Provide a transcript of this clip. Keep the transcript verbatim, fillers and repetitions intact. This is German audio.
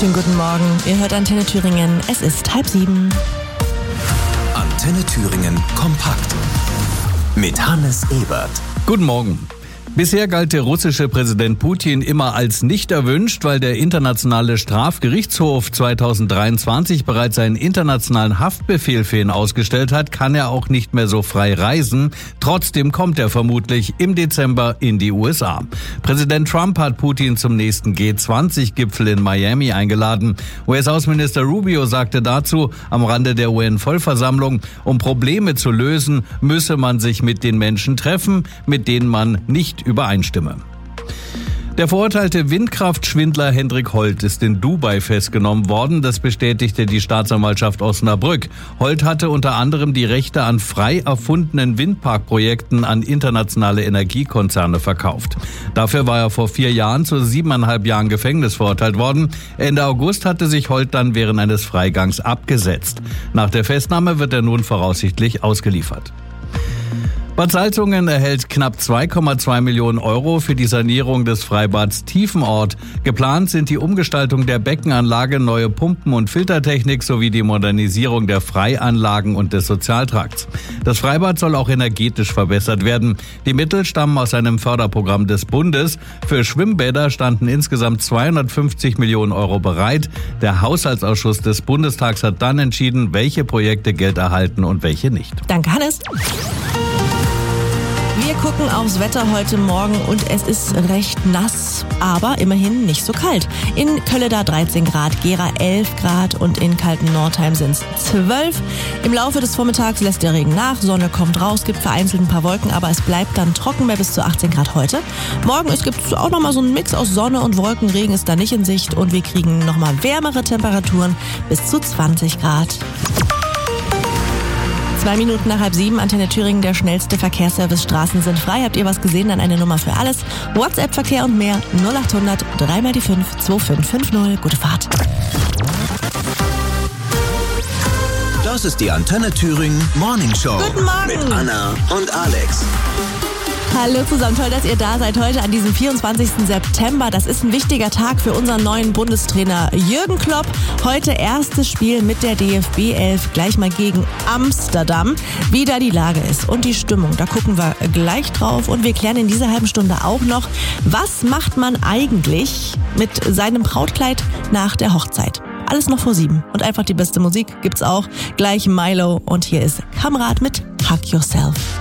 wunderschönen guten Morgen. Ihr hört Antenne Thüringen. Es ist halb sieben. Antenne Thüringen kompakt mit Hannes Ebert. Guten Morgen. Bisher galt der russische Präsident Putin immer als nicht erwünscht, weil der Internationale Strafgerichtshof zweitausenddreiundzwanzig bereits einen internationalen Haftbefehl für ihn ausgestellt hat, kann er auch nicht mehr so frei reisen. Trotzdem kommt er vermutlich im Dezember in die U S A. Präsident Trump hat Putin zum nächsten G zwanzig Gipfel in Miami eingeladen. U S-Außenminister Rubio sagte dazu am Rande der U N-Vollversammlung, um Probleme zu lösen, müsse man sich mit den Menschen treffen, mit denen man nicht übereinstimme. Der verurteilte Windkraftschwindler Hendrik Holt ist in Dubai festgenommen worden. Das bestätigte die Staatsanwaltschaft Osnabrück. Holt hatte unter anderem die Rechte an frei erfundenen Windparkprojekten an internationale Energiekonzerne verkauft. Dafür war er vor vier Jahren zu siebeneinhalb Jahren Gefängnis verurteilt worden. Ende August hatte sich Holt dann während eines Freigangs abgesetzt. Nach der Festnahme wird er nun voraussichtlich ausgeliefert. Bad Salzungen erhält knapp zwei Komma zwei Millionen Euro für die Sanierung des Freibads Tiefenort. Geplant sind die Umgestaltung der Beckenanlage, neue Pumpen- und Filtertechnik sowie die Modernisierung der Freianlagen und des Sozialtrakts. Das Freibad soll auch energetisch verbessert werden. Die Mittel stammen aus einem Förderprogramm des Bundes. Für Schwimmbäder standen insgesamt zweihundertfünfzig Millionen Euro bereit. Der Haushaltsausschuss des Bundestags hat dann entschieden, welche Projekte Geld erhalten und welche nicht. Danke, Hannes. Wir gucken aufs Wetter heute Morgen und es ist recht nass, aber immerhin nicht so kalt. In Kölleda dreizehn Grad, Gera elf Grad und in Kalten-Nordheim sind es zwölf. Im Laufe des Vormittags lässt der Regen nach, Sonne kommt raus, gibt vereinzelt ein paar Wolken, aber es bleibt dann trocken bei bis zu achtzehn Grad heute. Morgen es gibt auch nochmal so einen Mix aus Sonne und Wolken, Regen ist da nicht in Sicht und wir kriegen nochmal wärmere Temperaturen bis zu zwanzig Grad. Zwei Minuten nach halb sieben, Antenne Thüringen, der schnellste Verkehrsservice. Straßen sind frei. Habt ihr was gesehen? Dann eine Nummer für alles. WhatsApp-Verkehr und mehr. null acht hundert drei mal die fünf zwei fünf fünf null. Gute Fahrt. Das ist die Antenne Thüringen Morning Show. Guten Morgen. Mit Anna und Alex. Hallo zusammen, toll, dass ihr da seid heute an diesem vierundzwanzigsten September. Das ist ein wichtiger Tag für unseren neuen Bundestrainer Jürgen Klopp. Heute erstes Spiel mit der D F B elf, gleich mal gegen Amsterdam. Wie da die Lage ist und die Stimmung, da gucken wir gleich drauf. Und wir klären in dieser halben Stunde auch noch, was macht man eigentlich mit seinem Brautkleid nach der Hochzeit? Alles noch vor sieben. Und einfach die beste Musik gibt's auch. Gleich Milo und hier ist Kamerad mit Hug Yourself.